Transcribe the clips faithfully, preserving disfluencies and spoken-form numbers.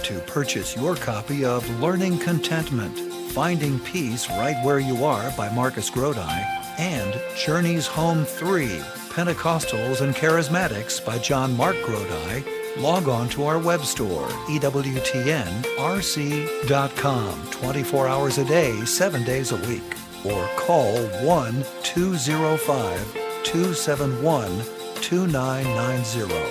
to purchase your copy of Learning Contentment, Finding Peace Right Where You Are by Marcus Grodi, and Journeys Home three, Pentecostals and Charismatics by John Mark Grodi, log on to our web store, E W T N R C dot com, twenty-four hours a day, seven days a week, or call one two zero five, two seven one, two nine nine zero.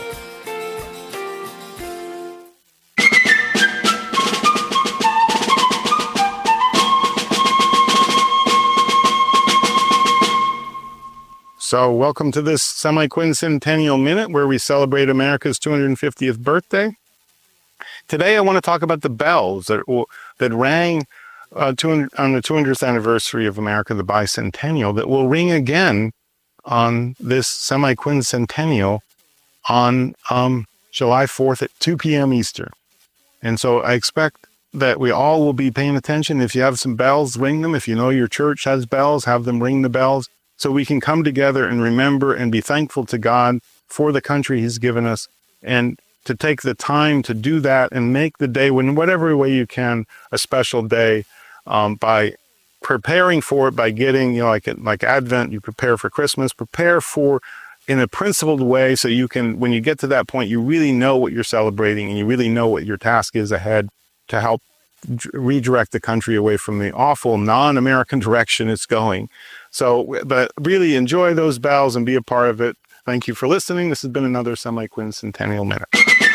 So welcome to this semi-quincentennial minute where we celebrate America's two hundred fiftieth birthday. Today I want to talk about the bells that that rang uh, two hundred, on the two hundredth anniversary of America, the bicentennial, that will ring again on this semi-quincentennial on um, July fourth at two p.m. Eastern. And so I expect that we all will be paying attention. If you have some bells, ring them. If you know your church has bells, have them ring the bells, so we can come together and remember and be thankful to God for the country He's given us, and to take the time to do that and make the day, in whatever way you can, a special day, um, by preparing for it, by getting, you know, like like Advent, you prepare for Christmas, prepare for in a principled way, so you can, when you get to that point, you really know what you're celebrating and you really know what your task is ahead to help redirect the country away from the awful non-American direction it's going. So, but really enjoy those bells and be a part of it. Thank you for listening. This has been another semi-quincentennial minute.